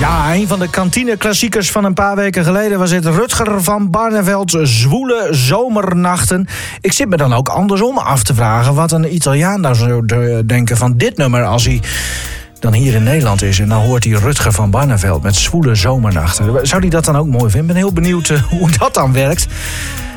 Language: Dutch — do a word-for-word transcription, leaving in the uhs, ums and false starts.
Ja, een van de kantineklassiekers van een paar weken geleden was het Rutger van Barneveld, Zwoele Zomernachten. Ik zit me dan ook andersom af te vragen wat een Italiaan nou zou denken van dit nummer als hij dan hier in Nederland is. En dan hoort hij Rutger van Barneveld met Zwoele Zomernachten. Zou hij dat dan ook mooi vinden? Ik ben heel benieuwd uh, hoe dat dan werkt.